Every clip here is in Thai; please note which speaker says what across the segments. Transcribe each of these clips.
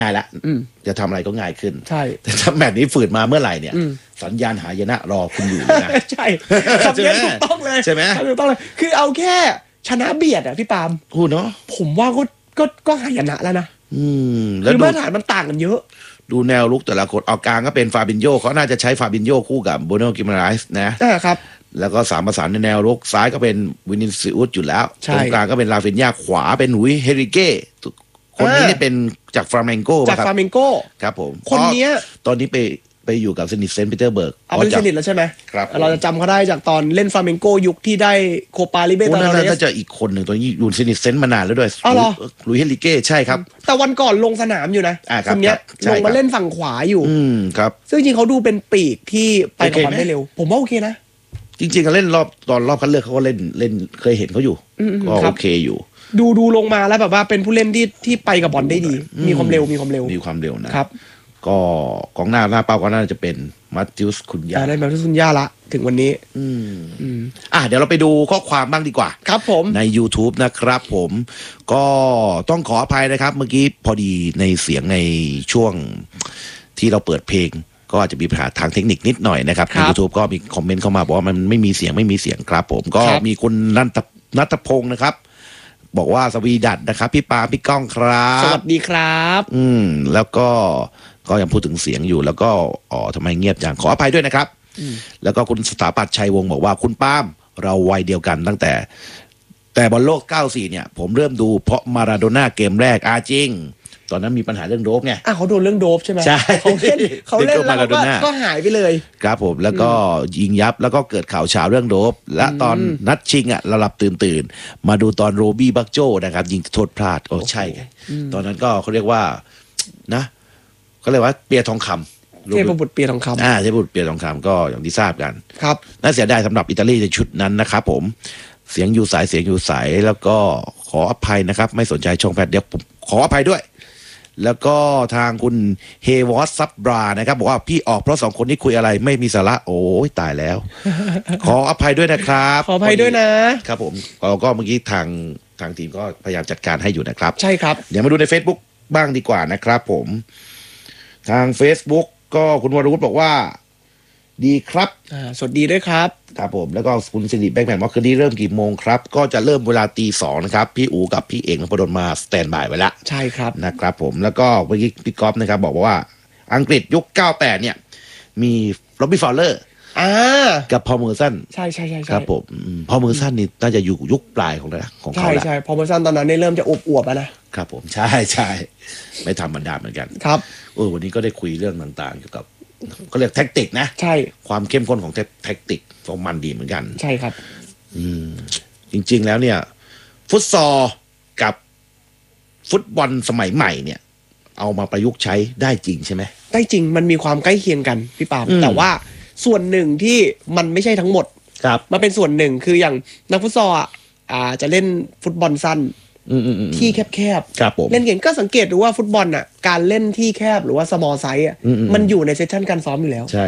Speaker 1: ง่ายละจะทำอะไรก็ง่ายขึ้น
Speaker 2: ใช่
Speaker 1: แต่ถ้าแมตช์นี้ฝืดมาเมื่อไหร่เนี่ยสัญญาณหายนะรอคุณอยู่นะ
Speaker 2: ใช่คำนี้ถูกต้องเลย
Speaker 1: ใช่ไหม
Speaker 2: ถูกต้องเลยคือเอาแค่ชนะเบียดอ่ะพี่ปาล์ม
Speaker 1: พูดเนาะ
Speaker 2: ผมว่าก็หายนะแล้วนะ
Speaker 1: แล้ว
Speaker 2: มาตรฐานมันต่างกันเยอะ
Speaker 1: ดูแนวลุกแต่ละคนออกกลางก็เป็นฟาบินโญเขาน่าจะใช้ฟาบินโญคู่กับโบโนกิมราส
Speaker 2: นะครับ
Speaker 1: แล้วก็สามประสานในแนวลุกซ้ายก็เป็นวินิซิอุสอยู่แล้วตรงกลางก็เป็นลาฟินยาขวาเป็นหุยเฮริเก้คนนี้นี่เป็นจากฟลาเมงโก
Speaker 2: จากฟลาเมงโก
Speaker 1: ครับผม
Speaker 2: คนนี้
Speaker 1: ตอนนี้ไปอยู่กับเซนิตเซนต์ปีเตอร์เบิร์ก
Speaker 2: เป็นเซนิตแล้วใช่ไหม
Speaker 1: ครับ
Speaker 2: เราจะจำเขาได้จากตอนเล่นฟลาเมงโกยุคที่ได้โคปาลิเบตาโดเรส
Speaker 1: น่าจะอีกคนหนึ่งตัวนี้อยู่เซนิตเซนต์มานานแล้วด้วยลุยเฮริเก้ใช่ครับ
Speaker 2: แต่วันก่อนลงสนามอยู่นะคนนี้ลงมาเล่นฝั่งขวาอยู่
Speaker 1: ครับ
Speaker 2: ซึ่งจริงเขาดูเป็นปีกที่ไปกับบอลได้เร็วผมว่าโอเคนะ
Speaker 1: จริงๆเขาเล่นตอนรอบคัดเลือกเขาก็เล่นเคยเห็นเขาอยู่ก็โอเคอยู่
Speaker 2: ดูลงมาแล้วแบบว่าเป็นผู้เล่นที่ไปกับบอลได้ดีมีความเร็ว
Speaker 1: นะครับก็กองหน้าเป้าก็น่าจะเป็นมัตติวส์คุนยา
Speaker 2: ได้มัตติวส์คุนยาละถึงวันนี้
Speaker 1: เดี๋ยวเราไปดูข้อความบ้างดีกว่า
Speaker 2: ครับผม
Speaker 1: ใน YouTube นะครับผมก็ต้องขออภัยนะครับเมื่อกี้พอดีในเสียงในช่วงที่เราเปิดเพลงก็อาจจะมีปัญหาทางเทคนิคนิดหน่อยนะครับใน YouTube ก็มีคอมเมนต์เข้ามาบอกว่ามันไม่มีเสียงครับผมก็มีคุณนัทพงศ์นะครับบอกว่าสวีดัตนะครับพี่ปาพี่ก้องครับ
Speaker 2: สวัสดีครับ
Speaker 1: แล้วก็ยังพูดถึงเสียงอยู่แล้วก็ทำไมเงียบจังขออภัยด้วยนะครับแล้วก็คุณสถาปัตย์ชัยวงศ์บอกว่าคุณปาล์มเราวัยเดียวกันตั้งแต่บอลโลก94เนี่ยผมเริ่มดูเพราะมาราโดน่าเกมแรกจริงตอนนั้นมีปัญหาเรื่องโดปไง
Speaker 2: เขาโดนเรื่องโดปใช่ไหม
Speaker 1: ใช่
Speaker 2: เขาเล่นแล้วก็หายไปเลย
Speaker 1: ครับผมแล้วก็ยิงยับแล้วก็เกิดข่าวเช้าเรื่องโดปและตอนนัดชิงเราหลับตื่นมาดูตอนโรบี้บักโจนะครับยิงโทษพลาดใช่ไงตอนนั้นก็เขาเรียกว่านะเขาเรียกว่าเปียทองคำ
Speaker 2: เทพบุตรเปียทองคำ
Speaker 1: เทพบุตรเปียทองคำก็อย่างที่ทราบกัน
Speaker 2: ครับ
Speaker 1: น่าเสียดายสำหรับอิตาลีในชุดนั้นนะครับผมเสียงอยู่สายแล้วก็ขออภัยนะครับไม่สนใจช่องแพทเดี๋ยวผมขออภัยด้วยแล้วก็ทางคุณเฮวอสซับบรานะครับบอกว่าพี่ออกเพราะ2คนนี้คุยอะไรไม่มีสาระโอ้ยตายแล้ว ขออภัยด้วยนะครับ
Speaker 2: ขออภัยด้วยนะครับ
Speaker 1: ผมเราก็เมื่อกี้ทางทีมก็พยายามจัดการให้อยู่นะครับ
Speaker 2: ใช่ครับ
Speaker 1: เดี๋ยวมาดูใน Facebook บ้างดีกว่านะครับผมทาง Facebook ก็คุณวรวุฒิบอกว่าดีครับ
Speaker 2: สวัสดีด้วยครับ
Speaker 1: ครับผมแล้วก็คุณสิริแบงค์แมนว่าคืนนี้เริ่มกี่โมงครับก็จะเริ่มเวลา 2:00 นะครับพี่อู๋กับพี่เอกนพดลมาสแตนบายไว้แล้ว
Speaker 2: ใช่ครับ
Speaker 1: นะครับผมแล้วก็เมื่อกี้พี่ก๊อฟนะครับบอกว่าอังกฤษยุค98เนี่ยมีล็อบบี้ฟาวเลอร์กับพอลเมอร์สัน
Speaker 2: ใช่
Speaker 1: ครับผมพอลเมอร์สันนี่น่าจะอยู่ยุคปลายของเขาแล้ว
Speaker 2: ใช่พอลเมอร์สันตอนนั้นเนี่ยเริ่มจะอวบๆแล้ว
Speaker 1: นะครับผมใช่ไม่ธรรมดาเหมือนกัน
Speaker 2: ครับ
Speaker 1: วันนี้ก็ได้คุยเรื่องต่างๆเกี่ยวกับก็เรียกแท็กติกนะ
Speaker 2: ใช่
Speaker 1: ความเข้มข้นของแท็กติกของมันดีเหมือนกัน
Speaker 2: ใช่ครับ
Speaker 1: จริงๆแล้วเนี่ยฟุตซอลกับฟุตบอลสมัยใหม่เนี่ยเอามาประยุกต์ใช้ได้จริงใช่ไหม
Speaker 2: ได้จริงมันมีความใกล้เคียงกันพี่ปาล์มแต่ว่าส่วนหนึ่งที่มันไม่ใช่ทั้งหมดมันเป็นส่วนหนึ่งคืออย่างนักฟุตซอลจะเล่นฟุตบอลสั้นที่แคบๆเล่นเก่งก็สังเกตดูว่าฟุตบอลอ่ะการเล่นที่แคบหรือว่า small size อ่ะมันอยู่ในเซสชั่นการซ้อมอยู่แล้ว
Speaker 1: ใช่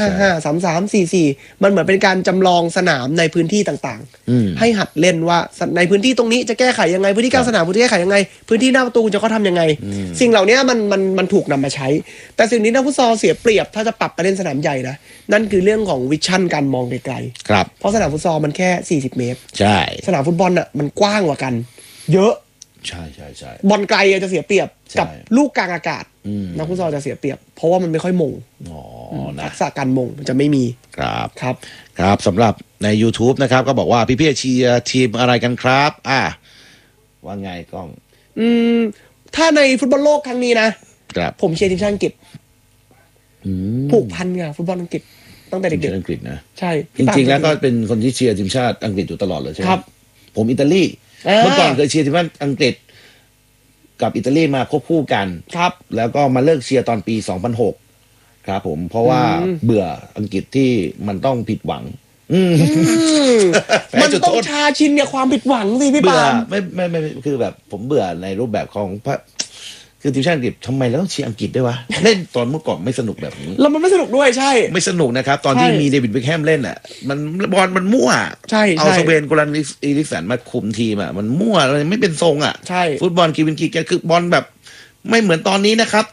Speaker 2: 5 5 3 3 4 4มันเหมือนเป็นการจำลองสนามในพื้นที่ต่างๆให้หัดเล่นว่าในพื้นที่ตรงนี้จะแก้ไขยังไงพื้นที่กลางสนามคุณจะแก้ไขยังไงพื้นที่หน้าประตูจะเขาทำยังไงสิ่งเหล่านี้มันถูกนำมาใช้แต่สิ่งนี้นักฟุตซอลเสียเปรียบถ้าจะปรับไปเล่นสนามใหญ่นะนั่นคือเรื่องของวิชั่นการมองไกลๆเพราะสนามฟุตซอลมันแค่40 เมตร
Speaker 1: ใช่
Speaker 2: สนามฟุตบอลอ่ะมันกว้างกว่ากันเยอะ
Speaker 1: ใช่
Speaker 2: บอลไกลจะเสียเปรียบกับลูกกลางอากาศนักฟุตซอลจะเสียเปรียบเพราะว่ามันไม่ค่อยมงทักษะการมงมันจะไม่มี
Speaker 1: ครับสำหรับใน YouTube นะครับก็บอกว่าพี่เชียร์ทีมอะไรกันครับว่าไงก้อง
Speaker 2: ถ้าในฟุตบอลโลกครั้งนี้นะผมเชียร์ทีมชาติอังกฤษผูกพันกับฟุตบอลอังกฤษตั้งแต่เด็กๆ
Speaker 1: อังกฤษนะ
Speaker 2: ใช่
Speaker 1: จริงๆแล้วก็เป็นคนที่เชียร์ทีมชาติอังกฤษอยู่ตลอดเลยใช่ไหมครับผมอิตาลีเมื่อก่อนเคยเชียร์ทีมชาติอังกฤษกับอิตาลีมาควบคู่กัน
Speaker 2: ครับ
Speaker 1: แล้วก็มาเลิกเชียร์ตอนปี2006ครับผมเพราะว่าเบื่ออังกฤษที่มันต้องผิดหวัง
Speaker 2: มันต้องชาชินกับความผิดหวังสิพี่ปาล์ม
Speaker 1: ไม่คือแบบผมเบื่อในรูปแบบของคือทีมชาติอังกฤษทำไมเราต้องเชียร์อังกฤษด้วยวะเล่นตอนเมื่อก่อนไม่สนุกแบบนี้
Speaker 2: แล้วมันไม่สนุกด้วยใช่
Speaker 1: ไม่สนุกนะครับตอนที่มีเดวิดเบ็คแฮมเล่นอ่ะมันบอลมันมั่ว
Speaker 2: ใช่
Speaker 1: เอาสเวนโกลันอีริกสันมาคุมทีมอ่ะมันมั่วมันไม่เป็นทรงอ่ะ
Speaker 2: ใช่
Speaker 1: ฟุตบอลกีวินกีแกคือบอลแบบไม่เหมือนตอนนี้นะครับ